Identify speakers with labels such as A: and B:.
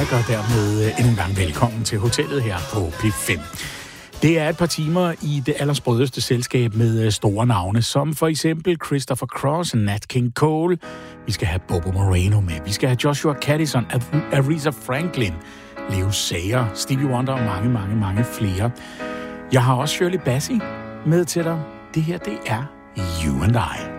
A: Black, og dermed endnu en gang velkommen til hotellet her på P5. Det er et par timer i det allersprødeste selskab med store navne, som for eksempel Christopher Cross, Nat King Cole. Vi skal have Bobo Moreno med. Vi skal have Joshua Caddison, Aretha Franklin, Leo Sayer, Stevie Wonder og mange flere. Jeg har også Shirley Bassey med til dig. Det her, det er You and I.